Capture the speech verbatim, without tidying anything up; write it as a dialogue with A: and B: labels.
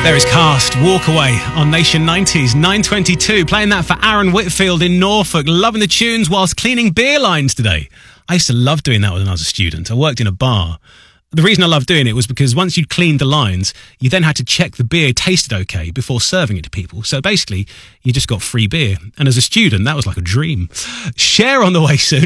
A: There is Cast, Walk Away on Nation nineties, nine twenty-two. Playing that for Aaron Whitfield in Norfolk. Loving the tunes whilst cleaning beer lines today. I used to love doing that when I was a student. I worked in a bar. The reason I loved doing it was because once you'd cleaned the lines, you then had to check the beer tasted okay before serving it to people. So basically, you just got free beer. And as a student, that was like a dream. Cher on the way soon.